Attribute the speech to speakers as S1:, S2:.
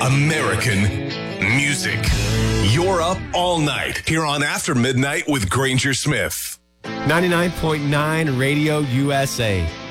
S1: American music. You're up all night here on After Midnight with Granger Smith.
S2: 99.9 Radio USA.